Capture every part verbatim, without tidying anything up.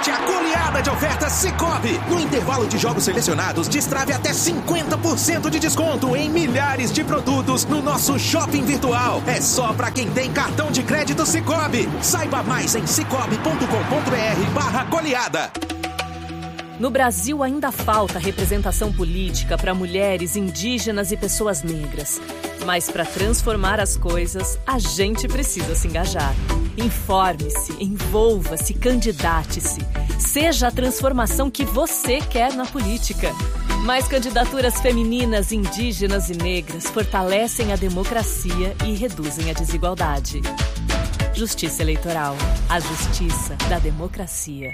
Aproveite a goleada de ofertas Sicoob. No intervalo de jogos selecionados, destrave até cinquenta por cento de desconto em milhares de produtos no nosso shopping virtual. É só para quem tem cartão de crédito Sicoob. Saiba mais em cicobi ponto com ponto br barra goleada. No Brasil ainda falta representação política para mulheres, indígenas e pessoas negras. Mas para transformar as coisas, a gente precisa se engajar. Informe-se, envolva-se, candidate-se. Seja a transformação que você quer na política. Mais candidaturas femininas, indígenas e negras fortalecem a democracia e reduzem a desigualdade. Justiça Eleitoral. A justiça da democracia.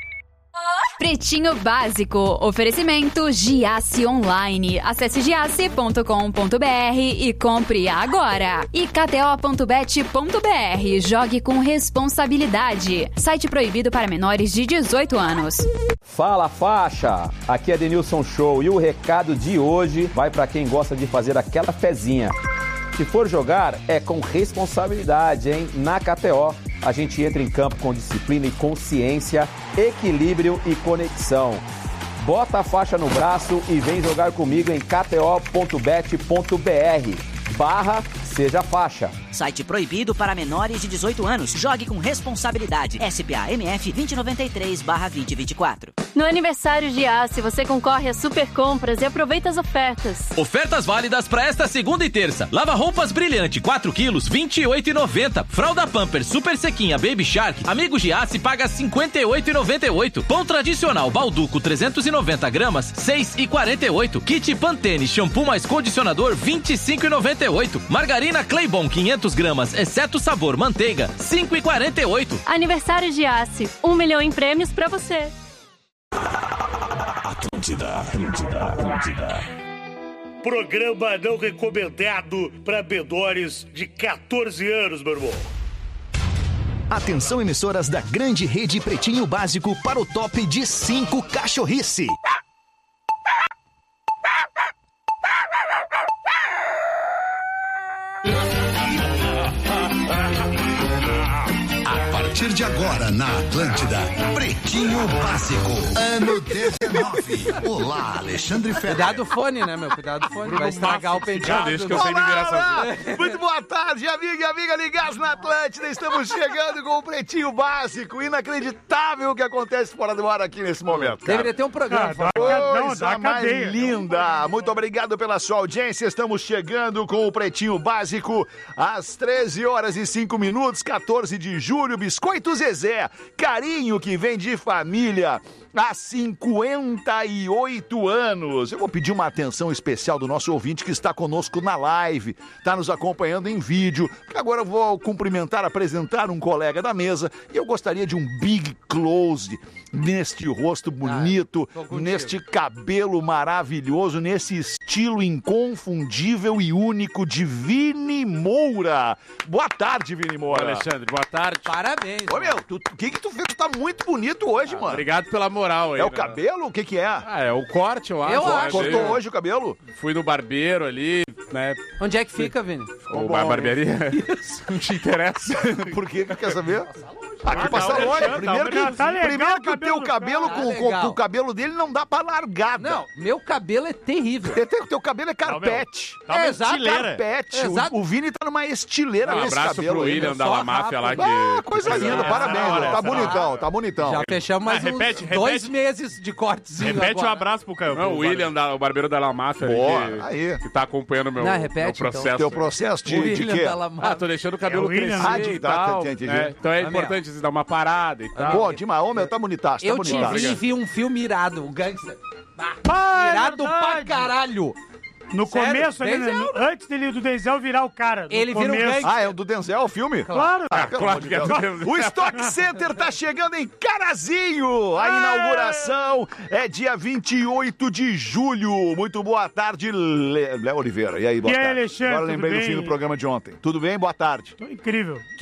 Pretinho Básico. Oferecimento Giasse Online. Acesse giasse ponto com ponto br e compre agora. E k t o ponto bet ponto br. Jogue com responsabilidade. Site proibido para menores de dezoito anos. Fala, faixa! Aqui é Denilson Show e o recado de hoje vai para quem gosta de fazer aquela fezinha. Se for jogar, é com responsabilidade, hein? Na K T O, a gente entra em campo com disciplina e consciência, equilíbrio e conexão. Bota a faixa no braço e vem jogar comigo em k t o ponto bet ponto br barra Seja Faixa. Site proibido para menores de dezoito anos. Jogue com responsabilidade. S P A M F vinte noventa e três barra vinte vinte e quatro. No aniversário de Giasse, você concorre a super compras e aproveita as ofertas. Ofertas válidas para esta segunda e terça. Lava roupas brilhante, quatro quilos, vinte e oito reais e noventa centavos. Fralda Pampers super sequinha Baby Shark, amigo Giasse, paga cinquenta e oito reais e noventa e oito centavos. Pão tradicional Balduco trezentos e noventa gramas, seis reais e quarenta e oito centavos. Kit Pantene shampoo mais condicionador, vinte e cinco reais e noventa e oito centavos. Margarina Claybon quinhentos gramas, exceto sabor manteiga, cinco reais e quarenta e oito centavos. Aniversário de Giasse, um milhão em prêmios pra você. Atlântida, Atlântida, Atlântida. Programa não recomendado para menores de quatorze anos, meu irmão. Atenção, emissoras da grande rede Pretinho Básico para o top de cinco cachorrice. A partir de agora na Atlântida, Pretinho Básico, ano dezenove. Olá, Alexandre Ferreira. Cuidado do fone, né, meu? Cuidado do fone. Vai estragar o penteado. Deixa que eu sei me virar sozinho. Muito boa tarde, amiga e amiga ligados na Atlântida. Estamos chegando com o Pretinho Básico. Inacreditável o que acontece fora do ar aqui nesse momento, cara. Deveria ter um programa. Ah, coisa mais cadeia. linda. Muito obrigado pela sua audiência. Estamos chegando com o Pretinho Básico às treze horas e cinco minutos, quatorze de julho. Biscoito Zezé, carinho que vem de família há cinquenta e oito anos. Eu vou pedir uma atenção especial do nosso ouvinte que está conosco na live, está nos acompanhando em vídeo, que agora eu vou cumprimentar, apresentar um colega da mesa e eu gostaria de um big close neste rosto bonito, ah, neste cabelo maravilhoso, nesse estilo inconfundível e único de Vini Moura. Boa tarde, Vini Moura. Alexandre, boa tarde. Parabéns. Ô, meu, o que que tu fez? Tu tá muito bonito hoje, ah, mano. Obrigado pela moral aí. É o né? cabelo? O que que é? Ah, é o corte, eu acho. Eu acho. Cortou eu... hoje o cabelo? Fui no barbeiro ali, né? Onde é que fica, Vini? O bar barbearia? Isso. Não te interessa. Por que que quer saber? Aqui Ah, passa tá, longe. tá, Primeiro que, tá legal, primeiro que o cabelo teu cabelo, cara. com, Tá com, com o cabelo dele não dá pra largada. Não, meu cabelo é terrível. O teu cabelo é carpete. Tá uma É, exato. estileira. Carpete. Exato. O, o Vini tá numa estileira Um nesse abraço cabelo. pro aí, William né? da Só La Máfia lá que... Ah, coisa linda, Essa parabéns. hora, tá essa bonitão, hora. tá bonitão. Já fechamos mais Ah, repete, uns repete. dois meses de cortezinho Repete agora. um abraço pro Caio. Não, o William, da, o barbeiro da La Máfia ali, Boa, que, aí. que tá acompanhando o meu, Não, repete, meu então. processo. Teu processo de, O de William quê? da La Máfia. Ah, tô deixando o cabelo É o William, crescer né? e Ah, de- tá, tal, entendi, né? entendi. Então é Ah, importante você dar uma parada e tal. Pô, demais. Ô, meu, tá bonitaço, tá Eu te bonitaço. vi e vi um filme irado, o Gangster. Ah, é Irado pra verdade. caralho. No Sério? começo, ali, né, Denzel? no- antes dele, do Denzel virar o cara. No Ele vira um começo. gangster. Ah, é o do Denzel, o filme? Claro. Ah, pelo claro amor de que é Deus. do Denzel. O Stock Center tá chegando em Carazinho. A inauguração é dia vinte e oito de julho. Muito boa tarde, Le- Léo Oliveira. E aí, boa E aí, tarde. Alexandre, Agora lembrei tudo do fim bem? do programa de ontem. Tudo bem? Boa tarde. Tô incrível. Que bom.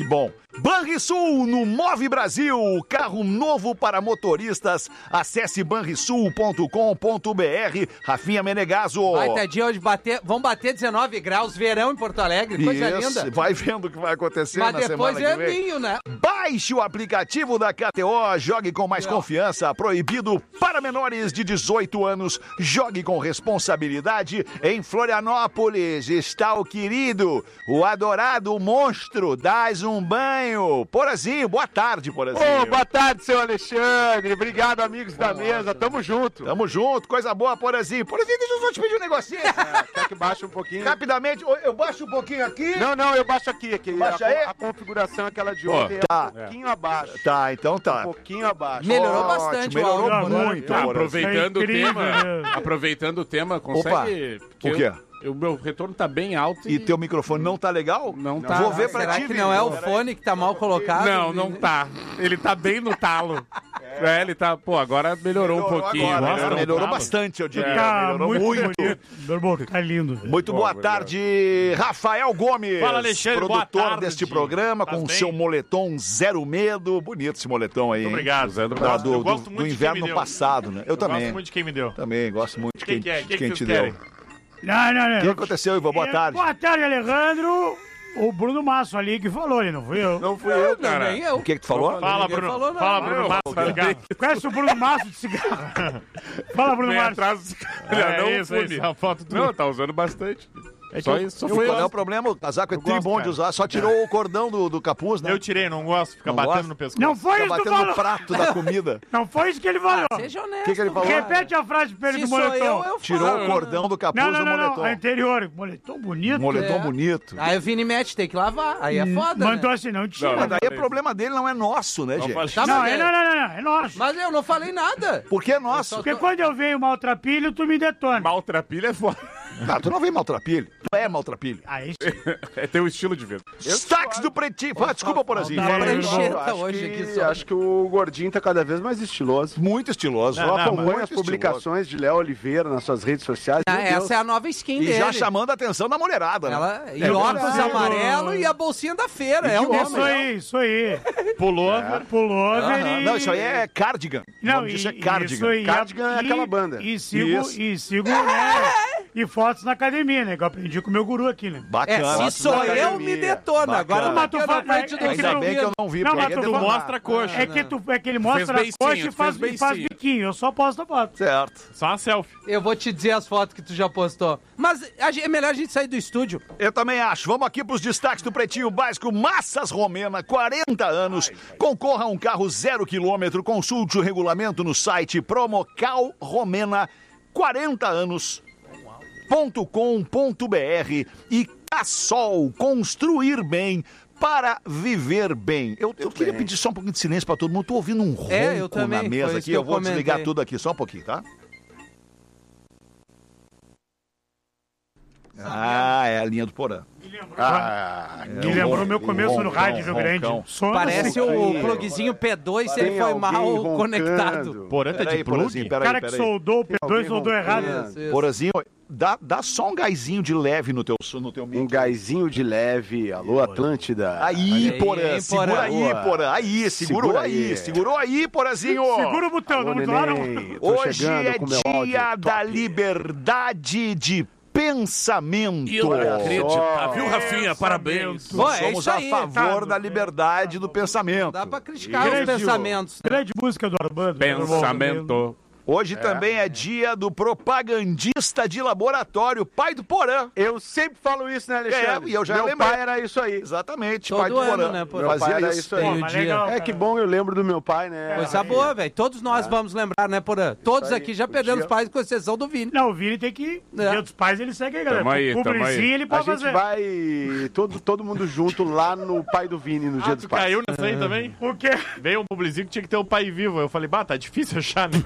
Banrisul no Move Brasil, carro novo para motoristas. Acesse banrisul ponto com ponto br. Rafinha Menegaso. Vai ter dia hoje bater, vão bater dezenove graus, verão em Porto Alegre, coisa Isso, linda. vai vendo o que vai acontecer Mas na depois semana é que vem. vinho, né? Baixe o aplicativo da K T O, jogue com mais confiança, proibido para menores de dezoito anos, jogue com responsabilidade. Em Florianópolis está o querido, o adorado monstro, dás um banho. Porazinho, boa tarde, Porazinho. Ô, boa tarde, seu Alexandre, obrigado, amigos da mesa, tamo junto. Tamo junto, coisa boa, Porazinho. Porazinho, deixa eu só te pedir um negocinho. É, quer que baixe um pouquinho? Rapidamente, eu baixo um pouquinho aqui. Não, não, eu baixo aqui, aqui. Baixa a, aí. a configuração é aquela de Ó, ontem, tá. é um pouquinho abaixo. Tá, então tá. Um pouquinho abaixo. Melhorou Ótimo, bastante, melhorou o áudio. muito. Ah, Porazinho. aproveitando É o incrível, tema, né? aproveitando o tema, consegue... porque O quê? eu- O meu retorno tá bem alto E teu microfone não tá legal? Não tá. Vou ver pra Será ti, que não é o Vini. fone que tá mal colocado? Não, não tá. Ele tá bem no talo. É, ele tá... Pô, agora melhorou, um pouquinho. Agora, Nossa, melhorou, não melhorou tava. bastante, eu diria. Tá melhorou muito, muito. bonito. Meu irmão, tá lindo. velho. Muito boa Pô, tarde, Rafael Gomes. Fala, Alexandre, boa produtor tarde. deste programa, Faz com bem? seu moletom zero medo. Bonito esse moletom aí. Muito hein? obrigado. Usando Da- pra- do, Eu do- gosto do muito de quem inverno me deu. passado, né? Eu, Eu também. gosto muito de quem me deu. Também gosto muito de Quem quem, que é? de Quem quem que te vocês deu. querem? Não, não, não. O que aconteceu, Ivan? Boa Eu- tarde. Boa tarde, Alejandro. O Bruno Masso ali que falou ali, não fui eu. Não fui eu, Não, cara. nem eu. O que que tu falou? Fala, Ninguém Bruno. falou nada. Fala, Bruno Massa, tá ligado? Conhece o Bruno Masso de cigarro? Fala, Bruno Vem Masso. atrás... É não isso, é fume. isso, a foto do- Não, tá usando bastante. É que Só eu- isso, só eu foi Qual é eu. o problema? O casaco é Eu tri gosto, bom de cara. usar. Só tirou o cordão do, do capuz, né? Eu tirei, não gosto. Fica Não batendo gosta? no pescoço. Não foi Tá isso que tu batendo no falou. prato da comida. Não foi isso que ele falou. Seja honesto. O que que ele falou? Repete a frase pra ele Se do sou moletom. eu, eu Tirou falo. o cordão do capuz Não, não, do não, não. moletom. A anterior. Moletom bonito. Moletom É. bonito. Aí o Vini mete, tem que lavar. Aí é foda, Mandou né? assim, não tira. Não, Mas daí o problema dele não é nosso, né, gente? falei- Tá, Não, mas é, é- não, não, não, não. É nosso. Mas eu não falei nada. Por que é nosso? Porque quando eu venho maltrapilho, tu me detona. Maltrapilha é foda. Ah, tu não vem maltrapilho. Tu é maltrapilho. Aí É teu estilo de vida. Destaques do Pretinho. Fala, desculpa, Porazinho. Tá, Fala aí, tá, irmão. Prancheta Acho hoje que, aqui só. acho que o Gordinho tá cada vez mais estiloso. Muito estiloso. Eu Não, não, acompanho muito as publicações de Léo Oliveira nas suas redes sociais. Ah, Meu Deus. essa é a nova skin E dele. já chamando a atenção da mulherada. né? Ela, e É óculos verdade. amarelo e a bolsinha da feira. É o Isso nome. aí, isso aí. Pullover. Pullover Aham. e... Não, isso aí é cardigan. O Não, nome disso é e- cardigan. isso aí. Cardigan é E- aquela banda. E sigo, Isso. e sigo, né? E fotos na academia, né? Que eu aprendi com o meu guru aqui, né? Bacana. É, se sou eu, me detona. Agora Bacana. não Mas tu bateu fa- na frente é- do é Ainda bem que eu não vi, Não, porque mas ia tu devagar. Mostra a coxa. É que, tu, é que ele mostra Fez a coxa beicinho, e faz, fez e faz beicinho. biquinho. Eu só posto a foto. Certo. Só uma selfie. Eu vou te dizer as fotos que tu já postou. Mas a gen- é melhor a gente sair do estúdio. Eu também acho. Vamos aqui para os destaques do Pretinho Básico. Massas Romena, quarenta anos. Concorra a um carro zero quilômetro. Consulte o regulamento no site Promocal Romena, quarenta anos ponto com ponto br e Cassol, construir bem para viver bem. Eu, eu queria pedir só um pouquinho de silêncio para todo mundo. Tô ouvindo um ronco É, eu também, na foi mesa isso aqui. que eu Eu vou desligar comentei. tudo aqui só um pouquinho, tá? Ah, é a linha do Porã. Ah, Me lembrou meu começo no roncão, rádio Rio Grande. roncão. Sono Parece assim. o plugzinho P dois se ele Tem foi alguém mal roncando. conectado. Porã tá Peraí, de plug? Porazinho, O peraí, cara que peraí. soldou o P dois alguém soldou errado. roncando. Isso, isso. Porazinho, dá, dá só um gásinho de leve no teu, no teu Um mic. gásinho de leve. Alô, Atlântida. Aí, Aí, Porã, hein, segura Porã? aí, Porã. Aí, segurou Segura aí, aí. segurou aí, Porazinho. Segura o botão, Alô, não muito lá não. neném. Tô Hoje chegando é com meu áudio dia da top. liberdade de pensamento. Acredita, viu, Rafinha? Parabéns. Pô, é Somos isso a aí. favor da liberdade do pensamento. Dá pra criticar os Grande- pensamentos. Grande música do Armando. Pensamento. Hoje também é dia do propagandista de laboratório, pai do Porã. Eu sempre falo isso, né, Alexandre? É, e eu já Meu lembrei. pai era isso aí. Exatamente, Todo pai do ano, Porã. né, Porã? Meu pai Fazia era isso. isso aí. Tem o mas dia. legal. É que bom, eu lembro do meu pai, né? Coisa boa, velho. Todos nós vamos lembrar, né, Porã? Todos aí. aqui já perdemos dia- pais, com exceção do Vini. Não, o Vini tem que... É. Dia dos pais ele segue aí, galera. Tamo aí, tamo Publizinho aí. ele A pode gente fazer. vai todo, todo mundo junto lá no pai do Vini, no dia Ah, dos tu pais. caiu nessa aí também? O quê? Veio um publizinho que tinha que ter o pai vivo. Eu falei, bah, tá difícil achar, né?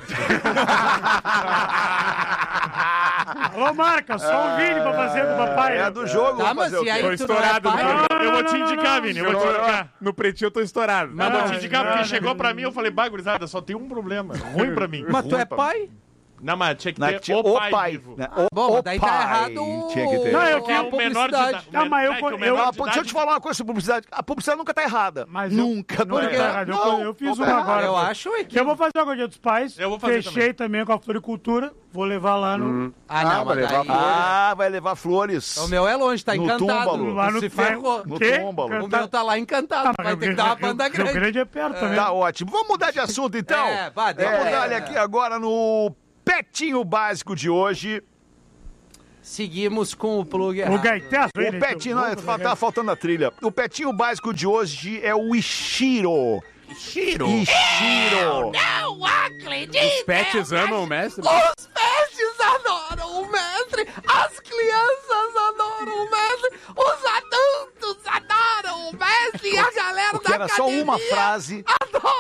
Alô, marca, só o Vini pra fazer do papai. É do jogo, Tá, vou mas fazer o e aí quê? Tô tu não é estourado. pai? no- Não, Eu vou não, te não, indicar, não, Vini. Eu vou te Eu- indicar. No pretinho eu tô estourado. Mas vou Não, te indicar, não, porque não, chegou não, pra não. mim, eu falei, bah, gurizada, só tem um problema. Ruim pra mim. Mas tu é pai? Não, mas tinha que Na- ter tinha- o pai, vivo. né? O, Bom, o mas daí tá pai errado o- tinha que ter. Não, eu a tenho o menor de idade. Não, mas eu- É que o eu- menor Ah, de pô, deixa eu idade- te falar uma coisa sobre publicidade. A publicidade nunca tá errada. Mas eu- nunca. Não, nunca. tá errado. Eu- Não, eu fiz não uma tá errado. agora. Eu pô. acho que... Eu vou fazer uma coisa dos pais. Eu vou fazer Fechei também. com a floricultura. Vou levar lá no... Ah, Ah, não, vai mas levar daí... flores. Ah, vai levar flores. O meu é longe, tá No encantado. túmbalo. Lá no Se bairro- ferrou. No Quê? túmbalo. O meu tá lá encantado, Ah, mas vai Rio ter que Grande- dar uma Rio- banda Rio grande. Grande é perto também. Tá ótimo. Vamos mudar de assunto, então? É, vai, deu- Vamos é. dar aqui agora no Petinho Básico de hoje. Seguimos com o plug O errado. Gaitesso, O Petinho... Não, tá, tá faltando a trilha. O Petinho Básico de hoje é o Ishiro. Ishiro? Ishiro. Não acredito! Os pets amam o mestre? Os pets adoram o mestre! As crianças adoram o mestre! Os adultos adoram o mestre! E a galera Porque da era só uma academia frase. adora